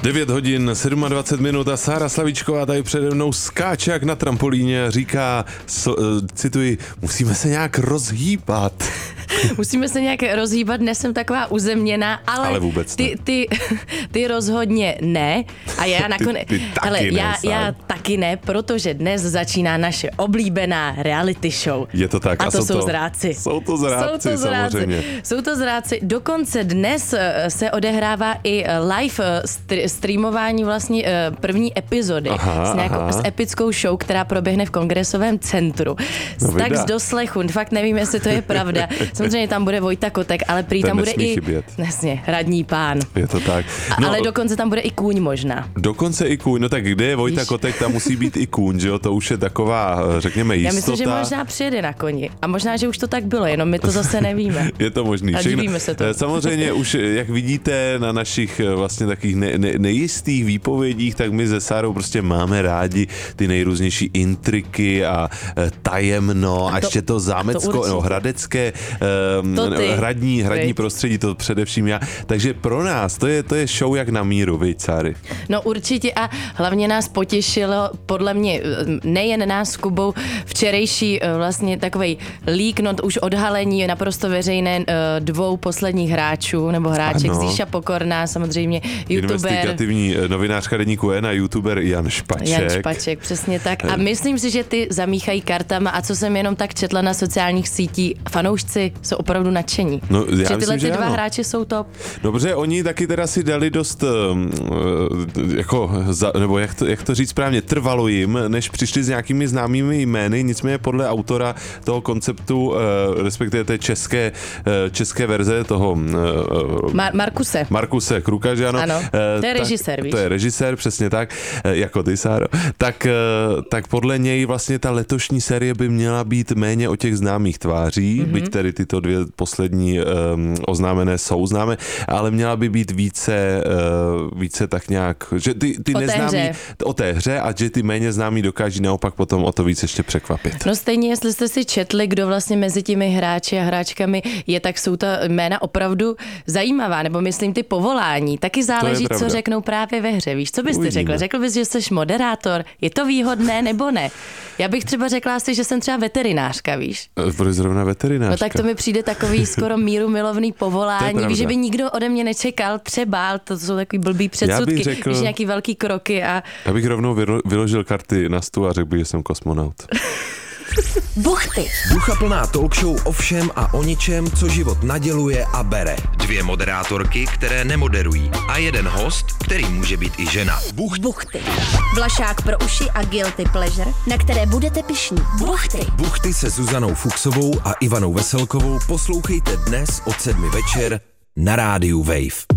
9 hodin, 27 minut a Sára Slavíčková tady přede mnou skáče jak na trampolíně a říká, cituji, musíme se nějak rozhýbat. Musíme se nějak rozhýbat, dnes jsem taková uzemněná, ale vůbec ty rozhodně ne. A já nakonec, ty taky já taky ne, protože dnes začíná naše oblíbená reality show. Je to tak. A to jsou zráci. Jsou to zráci, samozřejmě. Jsou to zráci. Dokonce dnes se odehrává i live streamování vlastně první epizody s epickou show, která proběhne v Kongresovém centru. Tak z doslechu, fakt nevím, jestli to je pravda. Samozřejmě tam bude Vojta Kotek, ale prý tam bude i jasně, radní pán. Je to tak. No, ale dokonce tam bude i kůň možná. Dokonce i kůň, no tak kde je Vojta Kotek, tam musí být i kůň, že jo, to už je taková, řekněme, jistota. Já myslím, že možná přijede na koni a možná, že už to tak bylo, jenom my to zase nevíme. Je to možný. A divíme se to. Samozřejmě už, jak vidíte na našich vlastně takových nejistých výpovědích, tak my se Sárou prostě máme rádi ty nejrůznější intriky a tajemno a ještě to zámecko, hradecké hradní prostředí, to především já. Takže pro nás to je show jak na míru, viď, Sáry? No určitě a hlavně nás potěšilo, podle mě, nejen nás s Kubou, včerejší vlastně takovej leak, no už odhalení naprosto veřejné dvou posledních hráčů, nebo hráček Zíša Pokorná, samozřejmě youtuber. Investigativní novinářka deníku N a youtuber Jan Špaček. Jan Špaček, přesně tak. A myslím si, že ty zamíchají kartama a co jsem jenom tak četla na sociálních sítích, fanoušci jsou opravdu nadšení. No, že tyhle ty dva hráči jsou top. Dobře, oni taky teda si dali dost, nebo jak to říct správně, trvalo jim, než přišli s nějakými známými jmény, nicméně podle autora toho konceptu, respektive té české verze toho Markuse Kruka, že ano? Ano, to je režisér, víš? To je režisér, přesně tak, jako ty, Sáro. Tak podle něj vlastně ta letošní série by měla být méně o těch známých tváří, byť tedy tyto dvě poslední oznámené jsou známé, ale měla by být více tak nějak, že ty neznámí o té hře a že ty méně známí dokáží naopak potom o to víc ještě překvapit. No stejně, jestli jste si četli, kdo vlastně mezi těmi hráči a hráčkami je, tak jsou ta jména opravdu zajímavá, nebo myslím ty povolání, taky záleží, co řeknou právě ve hře, víš, co bys ty řekl? Řekl bys, že jsi moderátor, je to výhodné nebo ne? Já bych třeba řekla asi, že jsem třeba veterinářka, víš? Proč zrovna veterinářka? No tak to mi přijde takový skoro míru milovný povolání, víš, že by nikdo ode mě nečekal, třeba, to jsou takový blbý předsudky, víš, nějaký velký kroky a... Já bych rovnou vyložil karty na stůl a řekl bych, že jsem kosmonaut. Buchty. Duchaplná talk show o všem a o ničem, co život naděluje a bere. Dvě moderátorky, které nemoderují a jeden host, který může být i žena. Buchty. Vlašák pro uši a guilty pleasure, na které budete pyšní. Buchty. Buchty se Zuzanou Fuxovou a Ivanou Veselkovou poslouchejte dnes od 7 večer na rádiu Wave.